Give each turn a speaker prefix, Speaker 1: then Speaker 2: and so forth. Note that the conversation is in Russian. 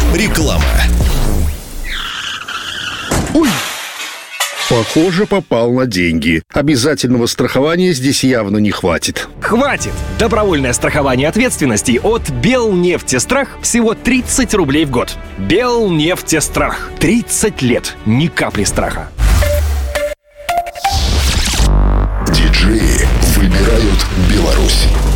Speaker 1: Реклама.
Speaker 2: Ой! Похоже, попал на деньги. Обязательного страхования здесь явно не хватит.
Speaker 3: Хватит! Добровольное страхование ответственности от Белнефтестрах всего 30 рублей в год. Белнефтестрах. 30 лет. Ни капли страха.
Speaker 1: Диджеи выбирают Беларусь.